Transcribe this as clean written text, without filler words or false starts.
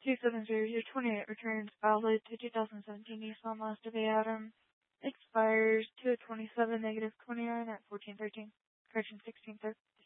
27028 returns valid to 2017 Nissan Mazda Atom. Expires 2/27 -29 at 14/13. Correction 16/3.